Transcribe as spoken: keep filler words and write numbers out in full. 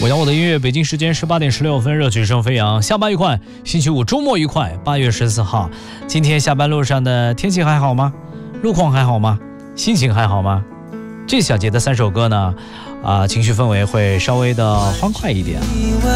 我讲我的音乐，北京时间十八点十六分，热曲声飞扬，下班愉快，星期五周末愉快。八月十四号，今天下班路上的天气还好吗？路况还好吗？心情还好吗？这小节的三首歌呢，啊、呃，情绪氛围会稍微的欢快一点。